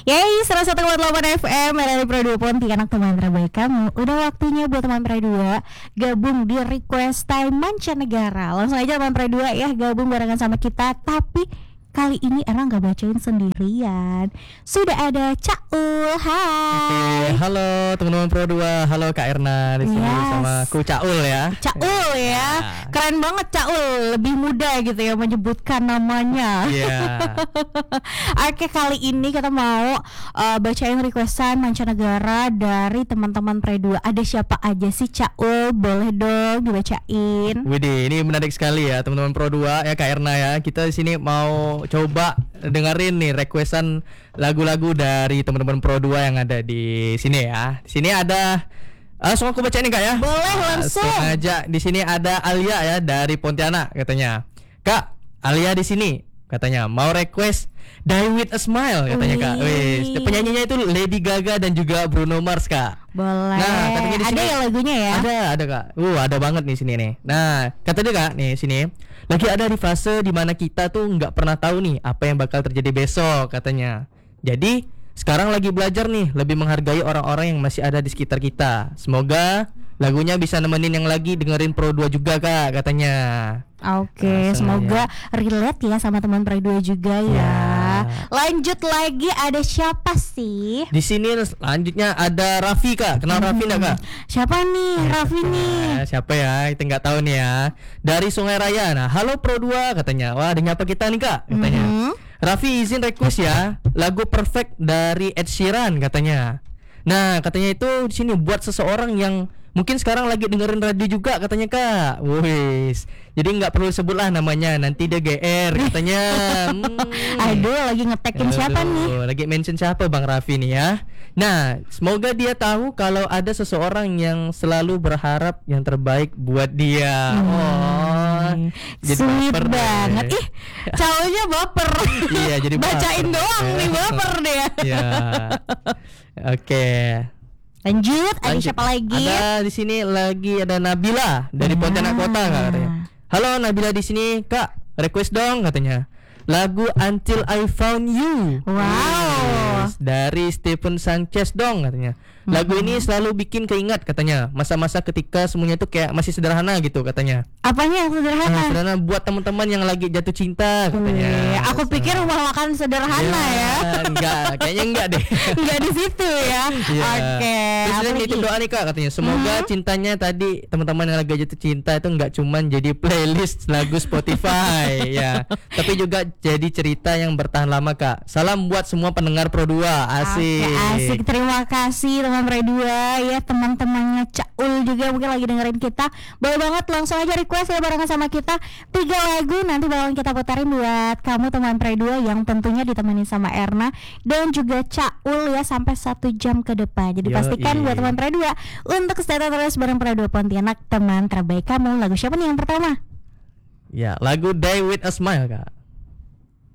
Yeay, 101,8 FM dari Pro 2 Pontianak, teman terbaik kamu. Udah waktunya buat teman Pro 2 gabung di Request Time Mancanegara. Langsung aja teman Pro 2 ya, gabung barengan sama kita. Tapi kali ini Erna gak bacain sendirian. Sudah ada Caul. Hai. Oke, halo teman-teman Pro 2. Halo Kak Erna di sini sama aku Caul ya. Caul ya. Keren banget Caul, lebih muda gitu ya menyebutkan namanya. Iya. Oke, kali ini kita mau bacain requestan mancanegara dari teman-teman Pro 2. Ada siapa aja sih Caul? Boleh dong dibacain. Widih, ini menarik sekali ya teman-teman Pro 2 ya Kak Erna ya. Kita di sini mau coba dengerin nih requestan lagu-lagu dari teman-teman Pro 2 yang ada di sini ya. Di sini ada langsung aku bacain nih Kak ya. Boleh langsung. Aja di sini ada Alia ya dari Pontianak katanya. Kak, Alia di sini katanya mau request Die With A Smile katanya Kak. Wih, penyanyinya itu Lady Gaga dan juga Bruno Mars Kak. Boleh. Nah, katanya di sini ada ya lagunya ya? Ada Kak. Ada banget nih sini nih. Nah, kata dia Kak nih sini lagi ada di fase dimana kita tuh nggak pernah tahu nih apa yang bakal terjadi besok katanya. Jadi sekarang lagi belajar nih lebih menghargai orang-orang yang masih ada di sekitar kita. Semoga lagunya bisa nemenin yang lagi dengerin Pro 2 juga Kak katanya. Oke, semoga relate ya sama teman Pro 2 juga ya. Lanjut lagi, ada siapa sih? Di sini selanjutnya ada Raffi Kak. Kenal Raffi enggak Kak? Siapa nih Raffi nih? Siapa ya? Kita nggak tahu nih ya. Dari Sungai Raya. Nah, halo Pro 2 katanya. Wah, ada nyapa kita nih Kak katanya. Raffi izin request ya lagu Perfect dari Ed Sheeran katanya. Nah, katanya itu di sini buat seseorang yang mungkin sekarang lagi dengerin radio juga katanya Kak. Wis. Jadi nggak perlu sebut lah namanya, nanti dia GR katanya. Aduh, lagi ngetekin siapa nih? Lagi mention siapa Bang Raffi nih ya. Nah, semoga dia tahu kalau ada seseorang yang selalu berharap yang terbaik buat dia. Jadi sweet banget. Ih, cowoknya baper. Iya, jadi bacain doang nih baper dia. Iya. Oke. Lanjut, ada siapa lagi? Ada di sini lagi ada Nabila dari Pontianak Kota Kak katanya. Halo Nabila di sini Kak, request dong katanya. Lagu Until I Found You. Wow. Dari Stephen Sanchez dong katanya. Lagu ini selalu bikin keingat katanya masa-masa ketika semuanya tuh kayak masih sederhana gitu katanya. Apanya yang sederhana? Sederhana buat teman-teman yang lagi jatuh cinta katanya. Aku pikir rumah makan sederhana ya. Enggak, kayaknya enggak deh. Enggak di situ ya. Oke. Terus itu doa nih Kak katanya. Semoga cintanya tadi teman-teman yang lagi jatuh cinta itu enggak cuman jadi playlist lagu Spotify ya, tapi juga jadi cerita yang bertahan lama Kak. Salam buat semua pendengar Pro 2. Asik. Asik, terima kasih teman Pro 2 ya, teman-temannya Caul juga mungkin lagi dengerin kita. Boleh banget langsung aja request ya barengan sama kita 3 lagu nanti bakalan kita putarin buat kamu teman Pro 2 yang tentunya ditemani sama Erna dan juga Caul ya sampai 1 jam ke depan. Jadi pastikan buat teman Pro 2 untuk stay terus bareng Pro 2 Pontianak, teman terbaik kamu. Lagu siapa nih yang pertama? Ya, lagu Die With A Smile Kak.